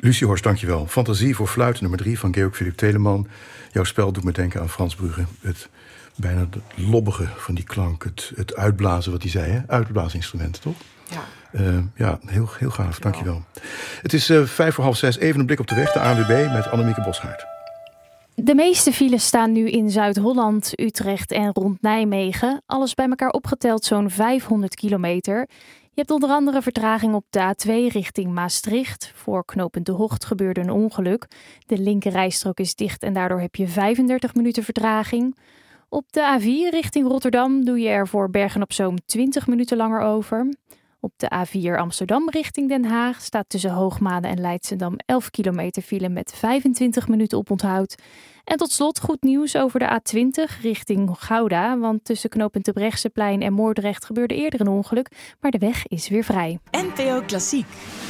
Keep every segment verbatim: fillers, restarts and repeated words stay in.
Lucie Horst, dankjewel. Fantasie voor fluit nummer drie van Georg Philipp Telemann. Jouw spel doet me denken aan Frans Brugge. Het bijna het lobbige van die klank. Het, het uitblazen, wat hij zei, hè? Uitblaasinstrumenten, toch? Ja. Uh, ja, heel, heel gaaf. Dankjewel. Het is uh, vijf voor half zes. Even een blik op de weg. De A N W B met Annemieke Boshaert. De meeste files staan nu in Zuid-Holland, Utrecht en rond Nijmegen. Alles bij elkaar opgeteld zo'n vijfhonderd kilometer. Je hebt onder andere vertraging op de A twee richting Maastricht. Voor knooppunt De Hocht gebeurde een ongeluk. De linkerrijstrook is dicht en daardoor heb je vijfendertig minuten vertraging. Op de A vier richting Rotterdam doe je er voor Bergen-op-Zoom twintig minuten langer over. Op de A vier Amsterdam richting Den Haag staat tussen Hoogmade en Leidschendam elf kilometer file met vijfentwintig minuten oponthoud. En tot slot goed nieuws over de A twintig richting Gouda, want tussen knooppunt Terbrechtseplein en Moordrecht gebeurde eerder een ongeluk, maar de weg is weer vrij. N P O Klassiek.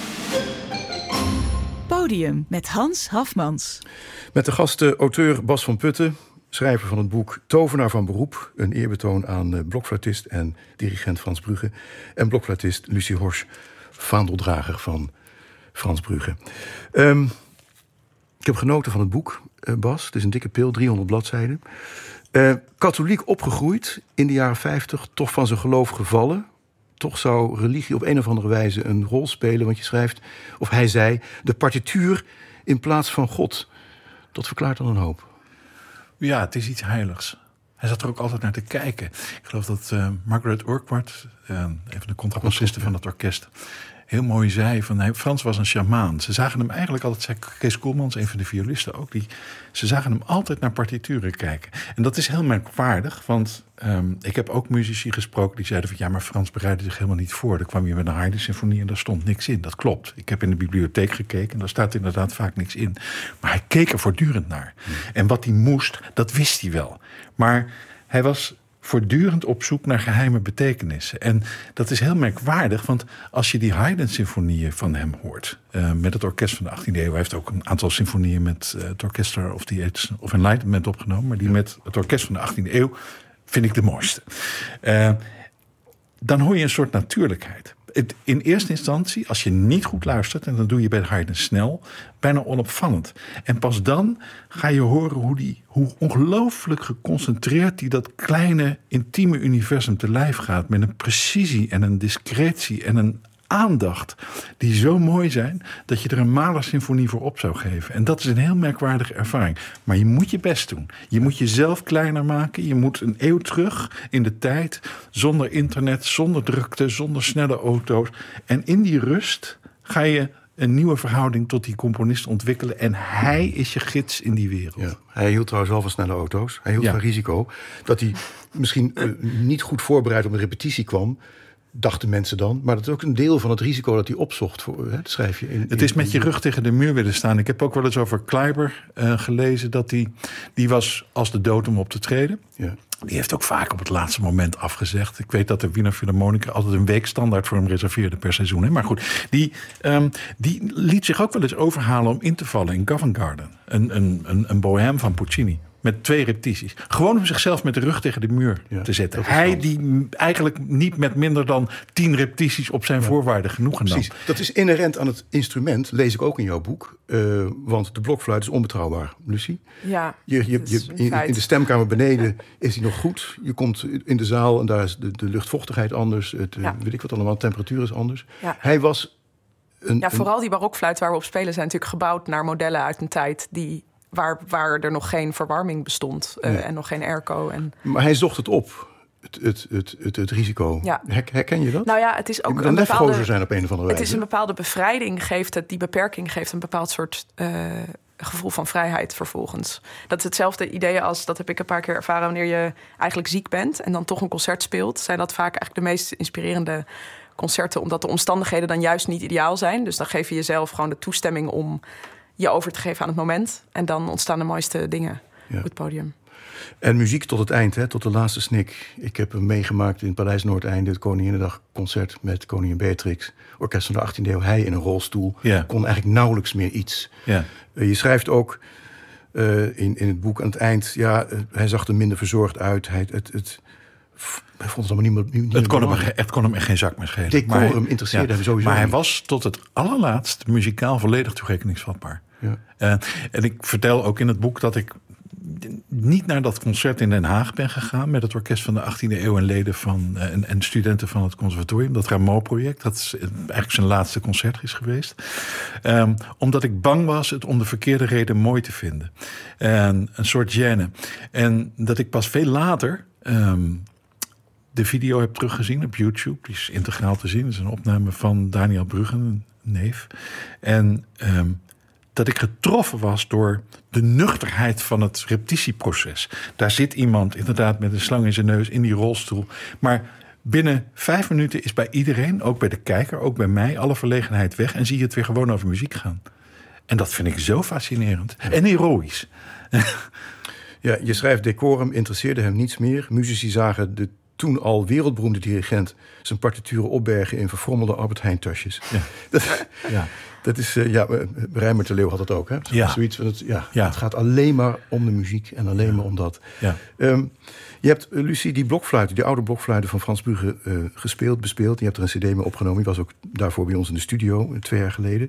Podium met Hans Hafmans. Met de gasten auteur Bas van Putten, schrijver van het boek Tovenaar van beroep. Een eerbetoon aan blokfluitist en dirigent Frans Brugge. En blokfluitist Lucie Horst, vaandeldrager van Frans Brugge. Um, ik heb genoten van het boek, uh, Bas. Het is een dikke pil, driehonderd bladzijden. Uh, katholiek opgegroeid, in de jaren vijftig, toch van zijn geloof gevallen. Toch zou religie op een of andere wijze een rol spelen. Want je schrijft, of hij zei, de partituur in plaats van God. Dat verklaart dan een hoop. Ja, het is iets heiligs. Hij zat er ook altijd naar te kijken. Ik geloof dat uh, Margaret Urquhart, uh, een van de contrabassisten van het orkest, heel mooi zei van hij, Frans was een sjamaan. Ze zagen hem eigenlijk altijd, zei Kees Koelmans, een van de violisten ook, die, ze zagen hem altijd naar partituren kijken. En dat is heel merkwaardig, want um, ik heb ook muzici gesproken die zeiden van ja, maar Frans bereidde zich helemaal niet voor. Dan kwam je met een Haydn-symfonie en daar stond niks in. Dat klopt. Ik heb in de bibliotheek gekeken en daar staat inderdaad vaak niks in. Maar hij keek er voortdurend naar. Hmm. En wat hij moest, dat wist hij wel. Maar hij was voortdurend op zoek naar geheime betekenissen. En dat is heel merkwaardig, want als je die Haydn-symfonieën van hem hoort, Uh, met het orkest van de achttiende eeuw, hij heeft ook een aantal symfonieën met uh, het Orchestra of the Age of Enlightenment opgenomen, maar die met het orkest van de achttiende eeuw vind ik de mooiste. Uh, dan hoor je een soort natuurlijkheid. Het, in eerste instantie, als je niet goed luistert, en dat doe je bij Haydn snel, bijna onopvallend. En pas dan ga je horen hoe, die, hoe ongelooflijk geconcentreerd die dat kleine, intieme universum te lijf gaat, met een precisie en een discretie en een aandacht die zo mooi zijn dat je er een Mahler-symfonie voor op zou geven. En dat is een heel merkwaardige ervaring. Maar je moet je best doen. Je moet jezelf kleiner maken. Je moet een eeuw terug in de tijd, zonder internet, zonder drukte, zonder snelle auto's. En in die rust ga je een nieuwe verhouding tot die componist ontwikkelen. En hij is je gids in die wereld. Ja, hij hield trouwens wel van snelle auto's. Hij hield ja. van risico. Dat hij misschien uh, niet goed voorbereid op een repetitie kwam, dachten mensen dan. Maar dat is ook een deel van het risico dat hij opzocht. Voor, hè, dat schrijf je. In, het is in, met je rug tegen de muur willen staan. Ik heb ook wel eens over Kleiber uh, gelezen. Dat die, die was als de dood om op te treden. Ja. Die heeft ook vaak op het laatste moment afgezegd. Ik weet dat de Wiener Philharmoniker altijd een week standaard voor hem reserveerde per seizoen. Hè? Maar goed, die, um, die liet zich ook wel eens overhalen om in te vallen in Covent Garden. Een, een, een, een bohème van Puccini. Met twee repetities. Gewoon om zichzelf met de rug tegen de muur ja, te zetten. Hij die eigenlijk niet met minder dan tien repetities op zijn ja. voorwaarden genoegen nam. Precies. Dat is inherent aan het instrument, lees ik ook in jouw boek. Uh, want de blokfluit is onbetrouwbaar, Lucie. Ja, je, je, je, in, in de stemkamer beneden is hij nog goed. Je komt in de zaal en daar is de, de luchtvochtigheid anders. Het, ja. weet ik wat allemaal, de temperatuur is anders. Ja. Hij was een, ja, vooral die barokfluit waar we op spelen zijn natuurlijk gebouwd naar modellen uit een tijd die Waar, waar er nog geen verwarming bestond uh, nee. en nog geen airco. En maar hij zocht het op, het, het, het, het, het risico. Ja. Her, herken je dat? Nou ja, het is ook een, een bepaalde zijn op een of andere wijze. Het is een bepaalde bevrijding, geeft het, die beperking geeft een bepaald soort uh, gevoel van vrijheid vervolgens. Dat is hetzelfde idee als, dat heb ik een paar keer ervaren, wanneer je eigenlijk ziek bent en dan toch een concert speelt, zijn dat vaak eigenlijk de meest inspirerende concerten, omdat de omstandigheden dan juist niet ideaal zijn. Dus dan geef je jezelf gewoon de toestemming om je over te geven aan het moment. En dan ontstaan de mooiste dingen ja. op het podium. En muziek tot het eind, hè, tot de laatste snik. Ik heb hem meegemaakt in Paleis Noordeinde, het Koninginnedagconcert met koningin Beatrix. Orkest van de achttiende eeuw, hij in een rolstoel. Ja. Kon eigenlijk nauwelijks meer iets. Ja. Uh, je schrijft ook uh, in, in het boek aan het eind, ja, uh, hij zag er minder verzorgd uit. Hij, het, het, Hij vond het allemaal niet meer. Niet het, kon meer hem, het kon hem echt geen zak meer schelen. Decorum maar, interesseerde ja, hem sowieso Maar hij niet. was tot het allerlaatst muzikaal volledig toerekeningsvatbaar. Ja. Uh, en ik vertel ook in het boek dat ik niet naar dat concert in Den Haag ben gegaan met het orkest van de achttiende eeuw en leden van uh, en, en studenten van het conservatorium, dat Rameau-project, dat is eigenlijk zijn laatste concert is geweest. Um, omdat ik bang was het om de verkeerde reden mooi te vinden. En een soort gêne. En dat ik pas veel later um, de video heb teruggezien op YouTube. Die is integraal te zien. Dat is een opname van Daniel Bruggen, een neef. En um, dat ik getroffen was door de nuchterheid van het repetitieproces. Daar zit iemand inderdaad met een slang in zijn neus in die rolstoel. Maar binnen vijf minuten is bij iedereen, ook bij de kijker, ook bij mij, alle verlegenheid weg. En zie je het weer gewoon over muziek gaan. En dat vind ik zo fascinerend. En heroïsch. Ja, je schrijft decorum interesseerde hem niets meer. Muzici zagen de toen al wereldberoemde dirigent zijn partituren opbergen in verfrommelde Albert Heijn tasjes. Ja. Dat, ja. dat is, uh, ja, Reimer de Leeuw had het ook, hè? Ja. Zoiets van het, ja, ja. Het gaat alleen maar om de muziek en alleen ja. maar om dat. Ja. Um, je hebt, uh, Lucie, die blokfluiten, die oude blokfluiten van Frans Brugge uh, gespeeld, bespeeld. Je hebt er een cd mee opgenomen. Je was ook daarvoor bij ons in de studio, twee jaar geleden.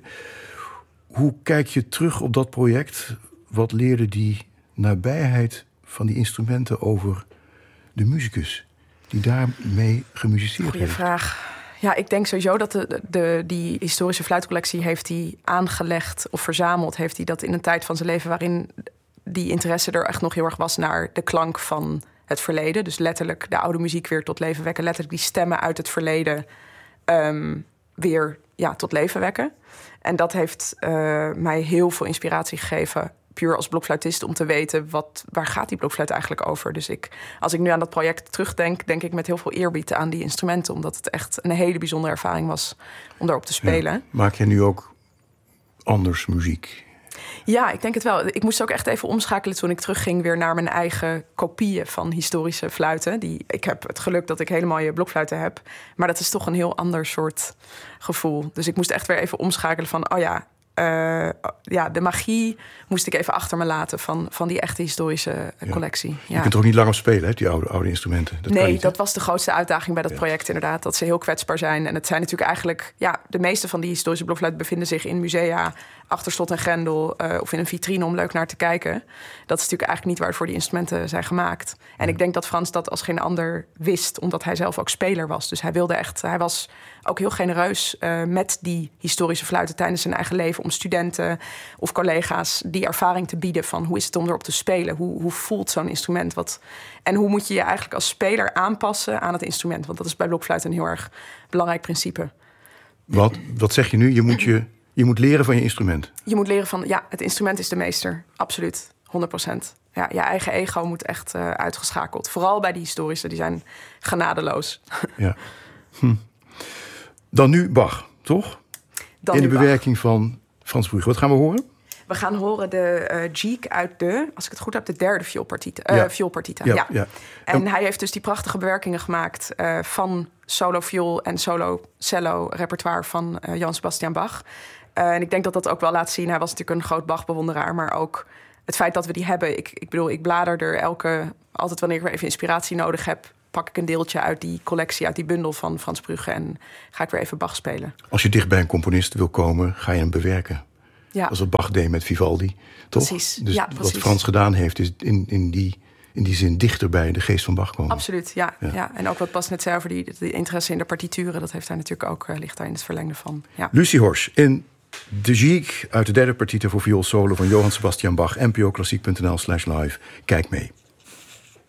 Hoe kijk je terug op dat project? Wat leerde die nabijheid van die instrumenten over de muzikus die daarmee gemusiceerd Goeie heeft? vraag. Ja, ik denk sowieso dat de, de, die historische fluitcollectie heeft hij aangelegd of verzameld. Heeft hij dat in een tijd van zijn leven waarin die interesse er echt nog heel erg was naar de klank van het verleden. Dus letterlijk de oude muziek weer tot leven wekken. Letterlijk die stemmen uit het verleden um, weer ja, tot leven wekken. En dat heeft uh, mij heel veel inspiratie gegeven, puur als blokfluitist, om te weten wat, waar gaat die blokfluit eigenlijk over. Dus ik, als ik nu aan dat project terugdenk, denk ik met heel veel eerbied aan die instrumenten, omdat het echt een hele bijzondere ervaring was om daarop te spelen. Ja. Maak je nu ook anders muziek? Ja, ik denk het wel. Ik moest ook echt even omschakelen toen ik terugging weer naar mijn eigen kopieën van historische fluiten. Die, ik heb het geluk dat ik hele mooie blokfluiten heb, maar dat is toch een heel ander soort gevoel. Dus ik moest echt weer even omschakelen van, oh ja, Uh, ja, de magie moest ik even achter me laten van, van die echte historische ja. collectie. Ja. Je kunt er ook niet lang op spelen, hè, die oude, oude instrumenten. Dat nee, niet, dat was de grootste uitdaging bij dat ja. project inderdaad. Dat ze heel kwetsbaar zijn. En het zijn natuurlijk eigenlijk, ja, de meeste van die historische blokfluiten bevinden zich in musea achter slot en grendel uh, of in een vitrine om leuk naar te kijken. Dat is natuurlijk eigenlijk niet waarvoor die instrumenten zijn gemaakt. En ja. ik denk dat Frans dat als geen ander wist, omdat hij zelf ook speler was. Dus hij wilde echt, hij was ook heel genereus uh, met die historische fluiten tijdens zijn eigen leven, om studenten of collega's die ervaring te bieden van hoe is het om erop te spelen? Hoe, hoe voelt zo'n instrument? Wat, en hoe moet je je eigenlijk als speler aanpassen aan het instrument? Want dat is bij blokfluit een heel erg belangrijk principe. Wat, wat zeg je nu? Je moet, je, je moet leren van je instrument. Je moet leren van, ja, het instrument is de meester. Absoluut, honderd procent. Ja, je eigen ego moet echt uh, uitgeschakeld. Vooral bij die historische, die zijn genadeloos. Ja. Hm. Dan nu Bach, toch? Dan in de Bach. bewerking van Frans Brugge. Wat gaan we horen? We gaan horen de uh, Giek uit de, als ik het goed heb, de derde vioolpartita. Uh, ja. vioolpartita. Ja, ja. ja. En um, hij heeft dus die prachtige bewerkingen gemaakt uh, van solo viool en solo cello repertoire van uh, Johann Sebastian Bach. Uh, en ik denk dat dat ook wel laat zien. Hij was natuurlijk een groot Bach-bewonderaar, maar ook het feit dat we die hebben. Ik, ik bedoel, ik blader er elke, altijd wanneer ik weer even inspiratie nodig heb, pak ik een deeltje uit die collectie, uit die bundel van Frans Brugge en ga ik weer even Bach spelen. Als je dicht bij een componist wil komen, ga je hem bewerken. Ja. Als wat Bach deed met Vivaldi, toch? Precies. Dus ja, precies. Wat Frans gedaan heeft, is in, in, die, in die zin dichter bij de geest van Bach komen. Absoluut, ja. ja. ja. En ook wat Bas net zei over die, die interesse in de partituren, dat heeft hij natuurlijk ook, uh, ligt daar in het verlengde van. Ja. Lucie Horsch in de Giek uit de derde partita voor viool solo van Johann Sebastian Bach. N P O Klassiek punt N L slash live. Kijk mee.